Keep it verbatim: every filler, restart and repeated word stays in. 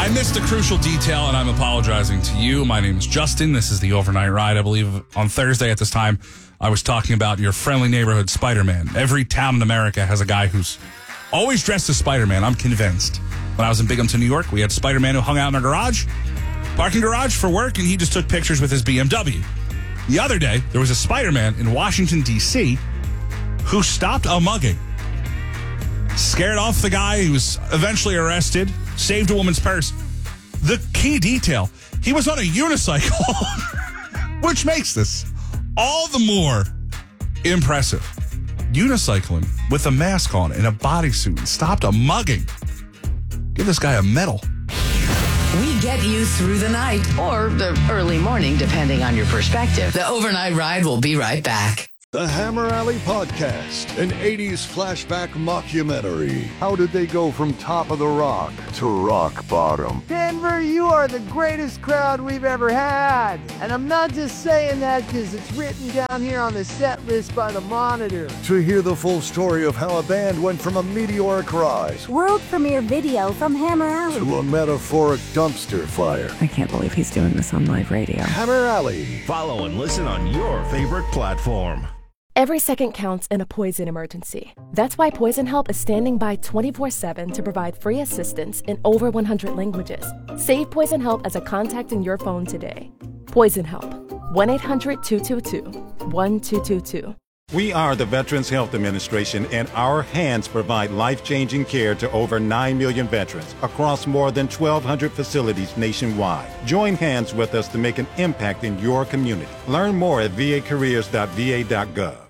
I missed a crucial detail, and I'm apologizing to you. My name is Justin. This is the Overnight Ride. I believe on Thursday at this time, I was talking about your friendly neighborhood Spider-Man. Every town in America has a guy who's always dressed as Spider-Man. I'm convinced. When I was in Binghamton, New York, we had Spider-Man who hung out in our garage, parking garage for work, and he just took pictures with his B M W. The other day, there was a Spider-Man in Washington, D C who stopped a mugging, scared off the guy who was eventually arrested, saved a woman's purse. The key detail, he was on a unicycle, which makes this all the more impressive. Unicycling with a mask on and a bodysuit and stopped a mugging. Give this guy a medal. We get you through the night or the early morning, depending on your perspective. The Overnight Ride will be right back. The Hammer Alley Podcast, an eighties flashback mockumentary. How did they go from top of the rock to rock bottom? Denver, you are the greatest crowd we've ever had. And I'm not just saying that because it's written down here on the set list by the Monitor. To hear the full story of how a band went from a meteoric rise, world premiere video from Hammer Alley, to a metaphoric dumpster fire. I can't believe he's doing this on live radio. Hammer Alley. Follow and listen on your favorite platform. Every second counts in a poison emergency. That's why Poison Help is standing by twenty-four seven to provide free assistance in over one hundred languages. Save Poison Help as a contact in your phone today. Poison Help. one eight hundred two two two one two two two. We are the Veterans Health Administration, and our hands provide life-changing care to over nine million veterans across more than twelve hundred facilities nationwide. Join hands with us to make an impact in your community. Learn more at v a careers dot v a dot gov.